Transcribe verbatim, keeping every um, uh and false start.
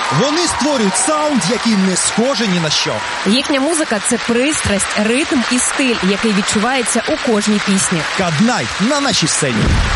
Вони створюють саунд, який не схожий ні на що. Їхня музика – це пристрасть, ритм і стиль, який відчувається у кожній пісні. Каднайт на нашій сцені.